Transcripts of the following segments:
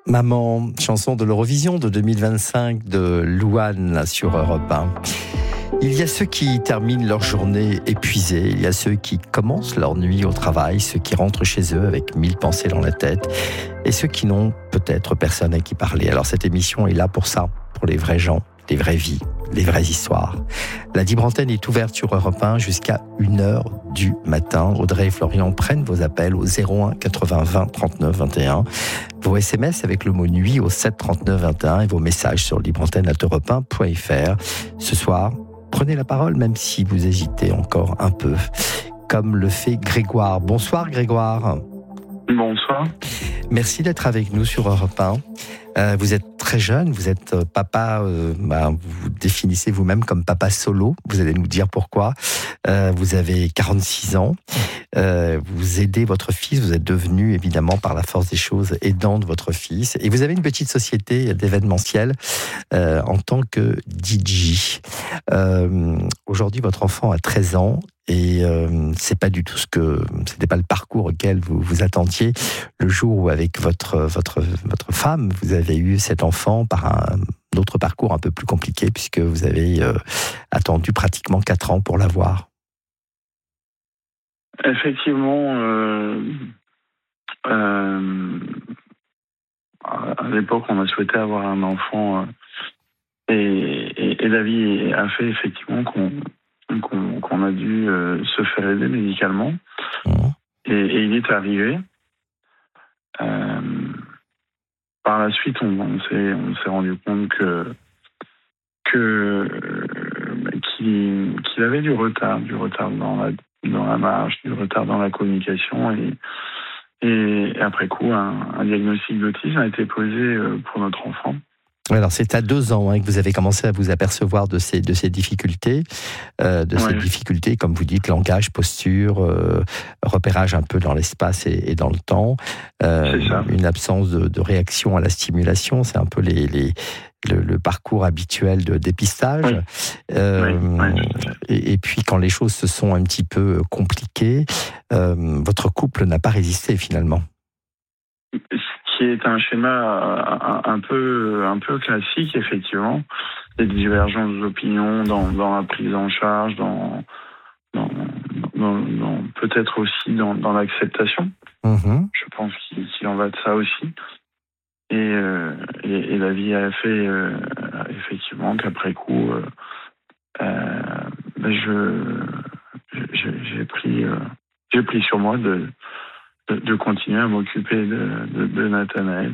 Maman, chanson de l'Eurovision de 2025 de Louane sur Europe 1. Il y a ceux qui terminent leur journée épuisés, il y a ceux qui commencent leur nuit au travail, ceux qui rentrent chez eux avec 1000 pensées dans la tête, et ceux qui n'ont peut-être personne à qui parler. Alors cette émission est là pour ça, pour les vrais gens, les vraies vies, les vraies histoires. La libre antenne est ouverte sur Europe 1 jusqu'à 1h du matin. Audrey et Florian prennent vos appels au 01 80 20 39 21. Vos SMS avec le mot nuit au 7 39 21 et vos messages sur libreantenne@europe1.fr. Ce soir, prenez la parole même si vous hésitez encore un peu, comme le fait Grégoire. Bonsoir Grégoire. Bonsoir. Merci d'être avec nous sur Europe 1. Vous êtes très jeune, vous êtes papa, vous vous définissez vous-même comme papa solo, vous allez nous dire pourquoi. Vous avez 46 ans, vous aidez votre fils, vous êtes devenu évidemment par la force des choses aidant de votre fils, et vous avez une petite société d'événementiel en tant que DJ. Aujourd'hui, votre enfant a 13 ans, et c'est pas du tout c'était pas le parcours auquel vous attendiez le jour où avec votre femme vous avez eu cet enfant par un autre parcours un peu plus compliqué puisque vous avez attendu pratiquement 4 ans pour l'avoir. Effectivement, à l'époque on a souhaité avoir un enfant et la vie a fait effectivement qu'on a dû se faire aider médicalement. Et il est arrivé. Par la suite, on s'est rendu compte qu'il avait du retard dans la marche, du retard dans la communication, et après coup, un diagnostic d'autisme a été posé pour notre enfant. Alors c'est à 2 ans que vous avez commencé à vous apercevoir de ces difficultés, ces difficultés, comme vous dites, langage, posture, repérage un peu dans l'espace et dans le temps, une absence de réaction à la stimulation, c'est un peu le parcours habituel de dépistage. Et puis quand les choses se sont un petit peu compliquées, votre couple n'a pas résisté finalement. Qui est un schéma un peu classique, effectivement. Des divergences d'opinion dans la prise en charge, dans peut-être aussi dans l'acceptation. Je pense qu'il en va de ça aussi. Et la vie a fait effectivement qu'après coup, j'ai pris sur moi de continuer à m'occuper de Nathanaël.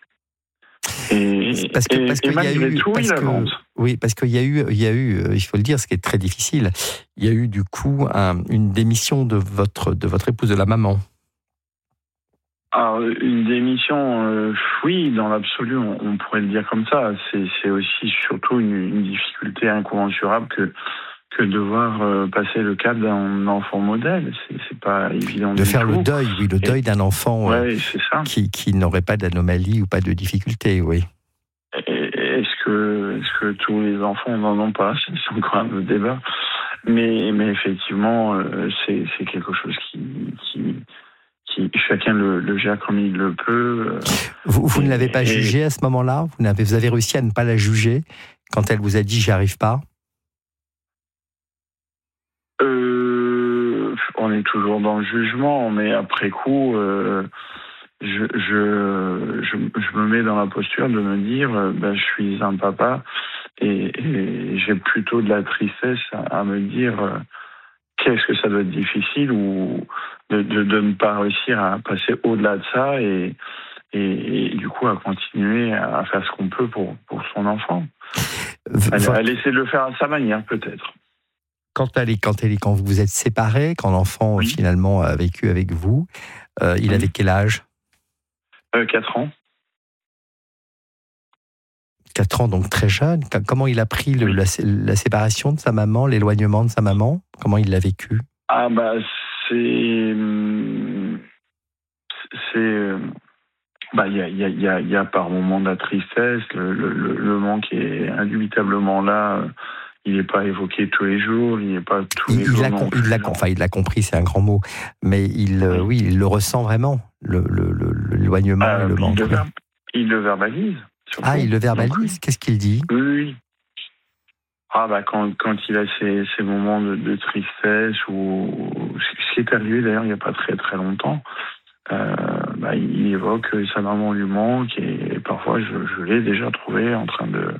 Parce que malgré tout, il avance. Oui, parce qu'il y a eu, il faut le dire, ce qui est très difficile, il y a eu du coup une démission de votre épouse, de la maman. Alors, une démission, oui, dans l'absolu, on pourrait le dire comme ça. C'est aussi surtout une difficulté incommensurable que devoir passer le cap d'un enfant modèle. C'est pas évident de faire tout. Le deuil d'un enfant c'est ça. Qui n'aurait pas d'anomalie ou pas de difficulté, oui. Est-ce que tous les enfants n'en ont pas? C'est encore un autre débat. Mais effectivement, c'est quelque chose qui chacun le gère comme il le peut. Vous ne l'avez pas jugée à ce moment-là? Vous avez réussi à ne pas la juger quand elle vous a dit « j'y arrive pas » ? On est toujours dans le jugement, mais après coup, je me mets dans la posture de me dire, je suis un papa et j'ai plutôt de la tristesse à me dire qu'est-ce que ça doit être difficile ou de ne pas réussir à passer au-delà de ça et du coup à continuer à faire ce qu'on peut pour son enfant. À laisser le faire à sa manière peut-être. Quand vous êtes séparés, quand l'enfant finalement a vécu avec vous, il avait quel âge? 4 ans. 4 ans, donc très jeune. Comment il a pris la séparation de sa maman, l'éloignement de sa maman? Comment il l'a vécu? Il y a par moments de la tristesse, le manque est indubitablement là. Il n'est pas évoqué tous les jours, il n'est pas tous les jours. Il l'a compris, c'est un grand mot, mais il le ressent vraiment, l'éloignement et le manque. Il le verbalise. Surtout. Ah, il le verbalise. Qu'est-ce qu'il dit? Oui. Ah quand il a ces moments de tristesse, ou ce qui est arrivé d'ailleurs il n'y a pas très très longtemps, il évoque sa maman lui manque, et parfois je l'ai déjà trouvé en train de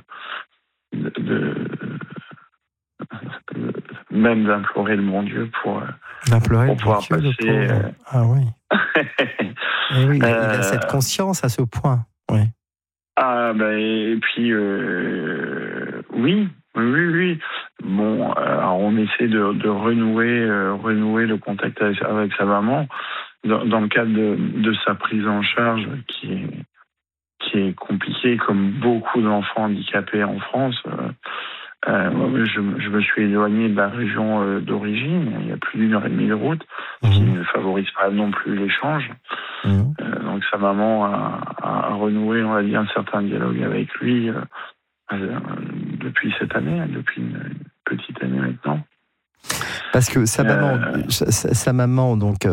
même d'implorer le bon Dieu pour pouvoir passer. Ah oui. Et oui, il a cette conscience à ce point. Oui. Et puis oui. Bon, alors on essaie de renouer le contact avec sa maman dans le cadre de sa prise en charge qui est compliquée, comme beaucoup d'enfants handicapés en France. Je me suis éloigné de la région d'origine. Il y a plus d'1 heure et demie de route, qui ne favorise pas non plus l'échange. Donc sa maman a renoué, on va dire, un certain dialogue avec lui depuis cette année, depuis une petite année maintenant. Parce que sa maman, donc,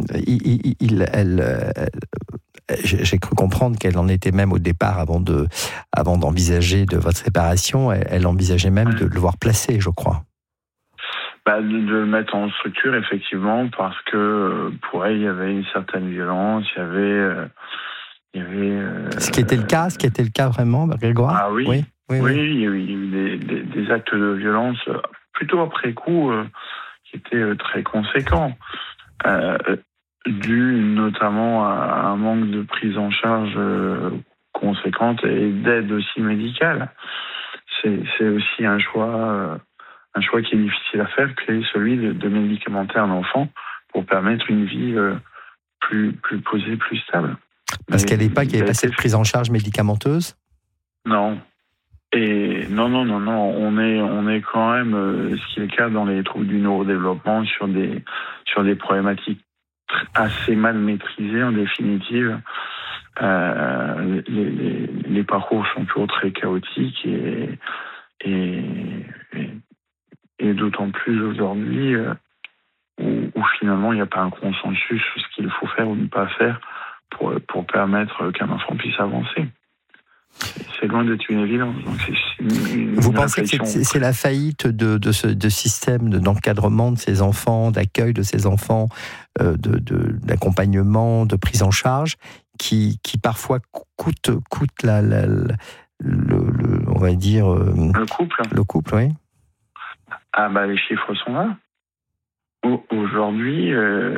j'ai cru comprendre qu'elle en était même au départ, avant d'envisager de votre séparation, elle envisageait même de le voir placé, je crois. De le mettre en structure, effectivement, parce que pour elle, il y avait une certaine violence, il y avait ce qui était le cas vraiment, Grégoire? Ah oui. Il y a eu des actes de violence plutôt après coup qui étaient très conséquents, dû notamment à un manque de prise en charge conséquente et d'aide aussi médicale. C'est aussi un choix qui est difficile à faire, qui est celui de médicamenter un enfant pour permettre une vie plus posée, plus stable. Parce qu'à l'époque, il n'y avait pas cette prise en charge médicamenteuse? Non. Et non, on est quand même, ce qui est le cas dans les troubles du neurodéveloppement, sur des problématiques assez mal maîtrisées en définitive. Les parcours sont toujours très chaotiques, et d'autant plus aujourd'hui où finalement il n'y a pas un consensus sur ce qu'il faut faire ou ne pas faire pour permettre qu'un enfant puisse avancer. C'est loin d'être une évidence. Donc vous pensez que c'est la faillite de ce système d'encadrement de ces enfants, d'accueil de ces enfants, d'accompagnement, de prise en charge, qui parfois coûte on va dire le couple, oui. Les chiffres sont là. Aujourd'hui,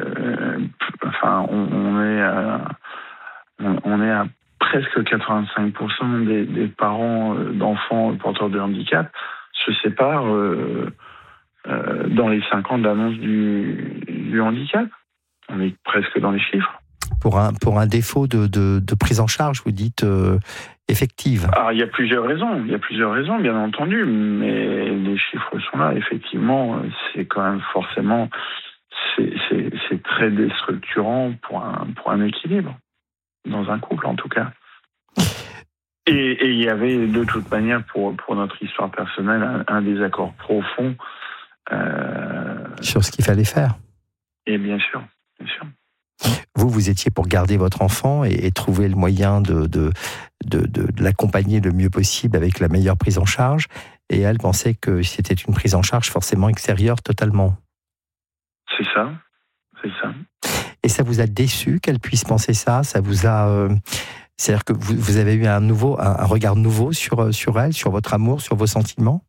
on est à presque 85% des parents d'enfants porteurs de handicap se séparent dans les 5 ans de l'annonce du handicap. On est presque dans les chiffres. Pour un défaut de prise en charge, vous dites, effective. Alors, il y a plusieurs raisons, bien entendu, mais les chiffres sont là. Effectivement, c'est quand même forcément, c'est très déstructurant pour un équilibre, dans un couple en tout cas. Et il y avait de toute manière, pour notre histoire personnelle, un désaccord profond sur ce qu'il fallait faire. Et bien sûr. Vous étiez pour garder votre enfant et trouver le moyen de l'accompagner le mieux possible avec la meilleure prise en charge. Et elle pensait que c'était une prise en charge forcément extérieure totalement. C'est ça. Et ça vous a déçu qu'elle puisse penser ça? Ça vous a... c'est-à-dire que vous avez eu un regard nouveau sur elle, sur votre amour, sur vos sentiments?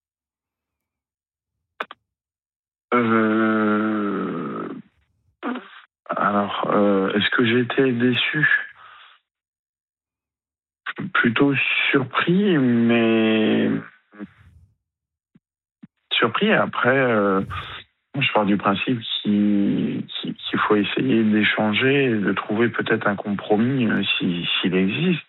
Alors, est-ce que j'ai été déçu? Plutôt surpris, mais surpris. Après, je pars du principe qu'il faut essayer d'échanger et de trouver peut-être un compromis s'il existe.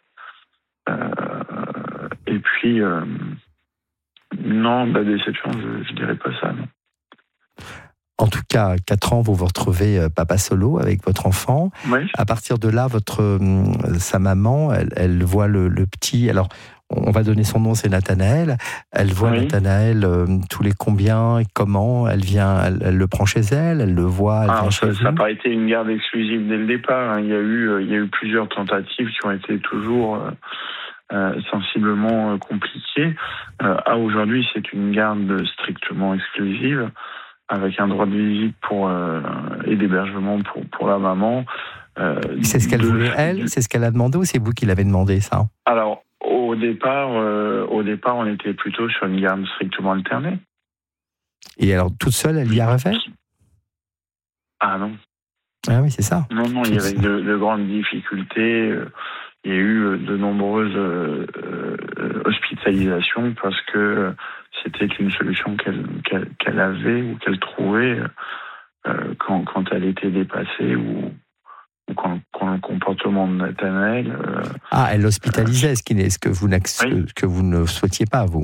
Et puis, non, déception, je dirais pas ça, non. En tout cas, 4 ans, vous vous retrouvez papa solo avec votre enfant. Oui. À partir de là, sa maman, elle voit le petit. Alors, on va donner son nom, c'est Nathanaël. Elle voit Nathanaël tous les combien et comment. Elle vient, elle le prend chez elle, elle le voit, elle vient chez elle. Ça n'a pas été une garde exclusive dès le départ. Il y a eu plusieurs tentatives qui ont été toujours sensiblement compliquées. À aujourd'hui, c'est une garde strictement exclusive, avec un droit de visite et d'hébergement pour la maman. C'est ce qu'elle voulait, elle ? C'est ce qu'elle a demandé ou c'est vous qui l'avez demandé, ça ? Alors, au départ, on était plutôt sur une garde strictement alternée. Et alors, toute seule, elle y arrivait ? Ah non. Ah oui, c'est ça. Non, il y avait de grandes difficultés. Il y a eu de nombreuses hospitalisations parce que c'était une solution qu'elle avait ou qu'elle trouvait quand elle était dépassée ou quand le comportement de Nathanaël... elle l'hospitalisait, ce que vous ne souhaitiez pas, vous.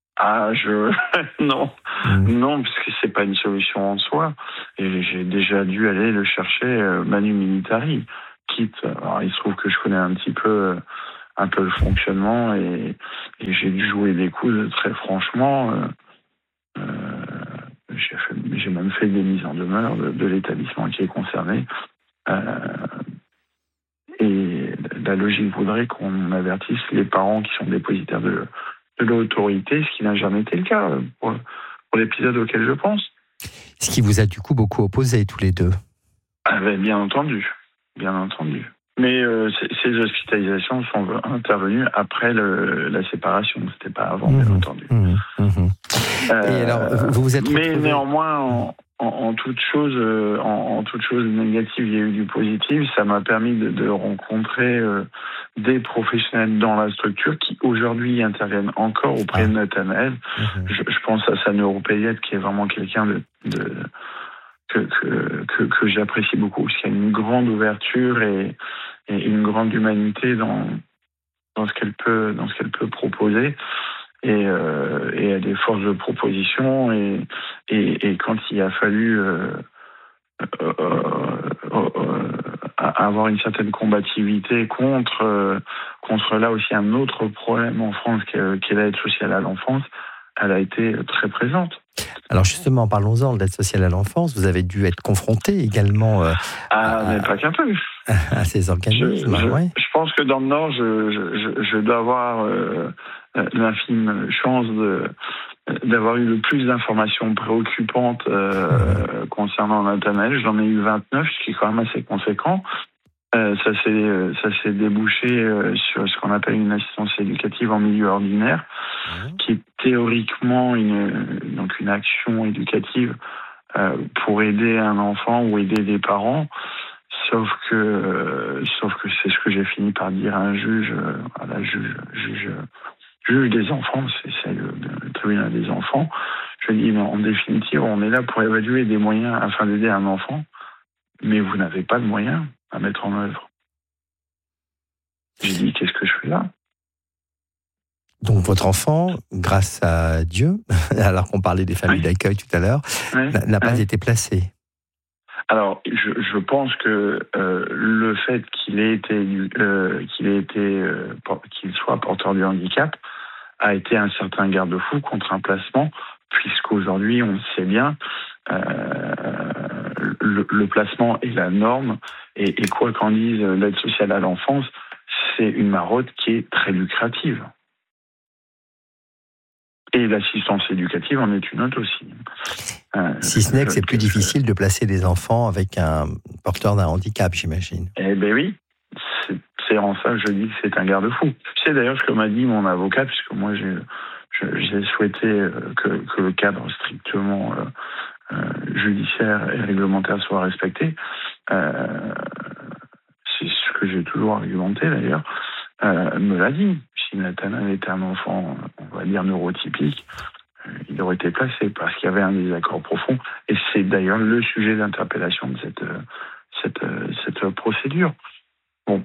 Non. Non, parce que c'est pas une solution en soi. Et j'ai déjà dû aller le chercher manu militari. Alors, il se trouve que je connais un peu le fonctionnement et j'ai dû jouer des coups très franchement. J'ai même fait des mises en demeure de l'établissement qui est concerné. Et la logique voudrait qu'on avertisse les parents qui sont dépositaires de l'autorité, ce qui n'a jamais été le cas pour l'épisode auquel je pense. Ce qui vous a du coup beaucoup opposé tous les deux. Bien entendu. Mais ces hospitalisations sont intervenues après la séparation, c'était pas avant, bien entendu. Et alors, vous vous êtes retrouvé... Mais néanmoins, en toute chose négative, il y a eu du positif. Ça m'a permis de rencontrer des professionnels dans la structure qui aujourd'hui interviennent encore auprès de Nathanaël. Je pense à sa neuropédiatre qui est vraiment quelqu'un que j'apprécie beaucoup, parce qu'il y a une grande ouverture et une grande humanité dans ce qu'elle peut proposer. Et elle a des forces de proposition et quand il a fallu avoir une certaine combativité contre là aussi un autre problème en France qui est l'aide sociale à l'enfance, elle a été très présente. Alors justement, parlons-en de l'aide sociale à l'enfance. Vous avez dû être confronté également mais pas qu'un peu. À ces organismes. Je pense que dans le Nord, je dois avoir l'infime chance d'avoir eu le plus d'informations préoccupantes concernant Nathanaël. J'en ai eu 29, ce qui est quand même assez conséquent. Ça s'est débouché sur ce qu'on appelle une assistance éducative en milieu ordinaire, qui est théoriquement une action éducative pour aider un enfant ou aider des parents. Sauf que c'est ce que j'ai fini par dire à un juge, juge des enfants, c'est le tribunal des enfants. Je dis, en définitive, on est là pour évaluer des moyens afin d'aider un enfant, mais vous n'avez pas de moyens à mettre en œuvre. J'ai dit, qu'est-ce que je fais là ? Donc votre enfant, grâce à Dieu, alors qu'on parlait des familles d'accueil tout à l'heure, n'a pas été placé. Alors, je pense que le fait qu'il soit porteur du handicap a été un certain garde-fou contre un placement, puisqu'aujourd'hui, on le sait bien, le placement est la norme, et quoi qu'en dise l'aide sociale à l'enfance, c'est une marotte qui est très lucrative. Et l'assistance éducative en est une autre aussi. Si ce n'est que c'est plus difficile de placer des enfants avec un porteur d'un handicap, j'imagine. Eh bien oui, c'est en ça que je dis que c'est un garde-fou. C'est d'ailleurs ce que m'a dit mon avocat, puisque moi j'ai souhaité que le cadre strictement judiciaire et réglementaire soit respecté. C'est ce que j'ai toujours argumenté d'ailleurs. Me l'a dit. Si Nathanaël était un enfant, on va dire neurotypique, il aurait été placé parce qu'il y avait un désaccord profond. Et c'est d'ailleurs le sujet d'interpellation de cette procédure. Bon.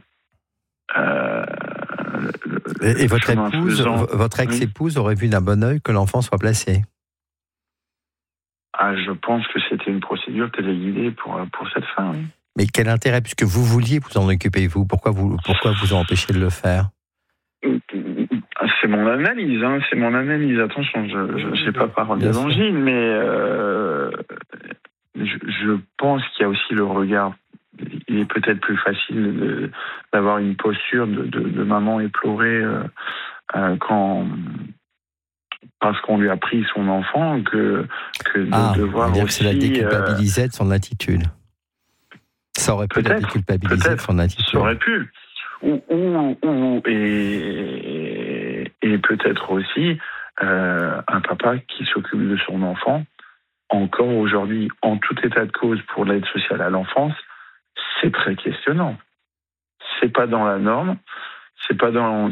Et votre épouse, votre ex-épouse aurait vu d'un bon œil que l'enfant soit placé. Je pense que c'était une procédure téléguidée pour cette fin, oui. Mais quel intérêt, puisque vous vouliez vous en occuper, vous ? Pourquoi vous en empêchez de le faire ? c'est mon analyse, hein, c'est mon analyse. Attention, je sais pas parole d'évangile, mais je pense qu'il y a aussi le regard. Il est peut-être plus facile d'avoir une posture de maman éplorée quand parce qu'on lui a pris son enfant que de devoir dire aussi. Que cela déculpabilisait de son attitude. Ça aurait pu la déculpabiliser de son attitude. Ça aurait pu. Et peut-être aussi un papa qui s'occupe de son enfant, encore aujourd'hui, en tout état de cause pour l'aide sociale à l'enfance, c'est très questionnant. C'est pas dans la norme, c'est pas dans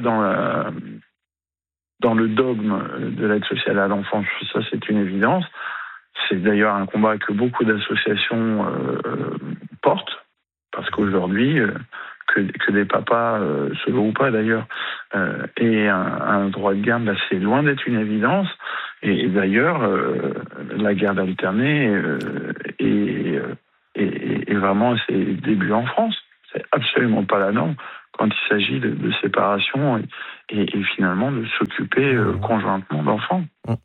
le dogme de l'aide sociale à l'enfance, ça c'est une évidence. C'est d'ailleurs un combat que beaucoup d'associations portent, parce qu'aujourd'hui, que des papas, solo ou pas d'ailleurs, aient un droit de garde, là, c'est loin d'être une évidence. Et d'ailleurs, la garde alternée est vraiment à ses débuts en France. C'est absolument pas la norme quand il s'agit de séparation et finalement de s'occuper conjointement d'enfants.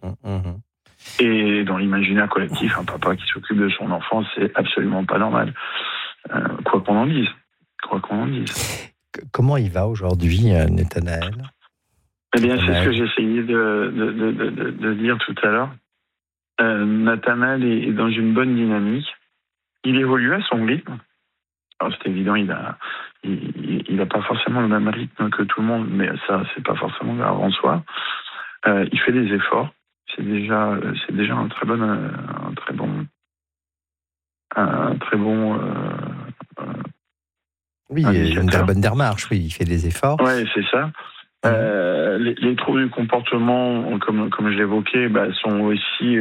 Et dans l'imaginaire collectif, un papa qui s'occupe de son enfant, c'est absolument pas normal. Quoi qu'on en dise. Comment il va aujourd'hui, Nathanaël ? Eh bien, c'est ce que j'essayais de dire tout à l'heure. Nathanaël est dans une bonne dynamique. Il évolue à son rythme. Alors, c'est évident, il a pas forcément le même rythme que tout le monde, mais ça, c'est pas forcément grave en soi. Il fait des efforts. C'est déjà un très bon. Oui, une très bonne démarche. Oui, il fait des efforts. Ouais, c'est ça. Les troubles du comportement, comme je l'évoquais, sont aussi.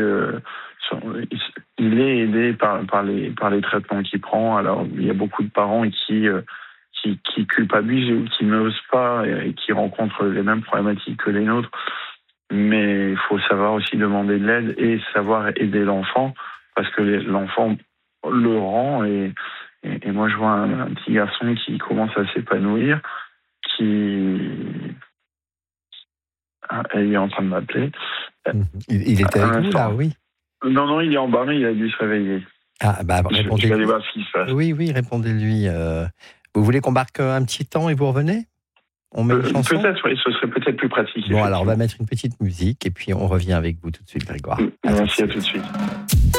Il est aidé par les traitements qu'il prend. Alors, il y a beaucoup de parents qui culpabilisent ou qui n'osent pas et qui rencontrent les mêmes problématiques que les nôtres. Mais il faut savoir aussi demander de l'aide et savoir aider l'enfant, parce que l'enfant le rend. Et moi, je vois un petit garçon qui commence à s'épanouir, il est en train de m'appeler. Il était avec vous, là, oui. Non, il est en bas, mais il a dû se réveiller. Répondez-lui. Je vais aller voir ce qui se passe. Oui, répondez-lui. Vous voulez qu'on marque un petit temps et vous revenez ? On met une chanson ? Peut-être, oui, ce serait peut-être plus pratique. Bon, alors on va mettre une petite musique et puis on revient avec vous tout de suite, Grégoire. Merci, à tout de suite.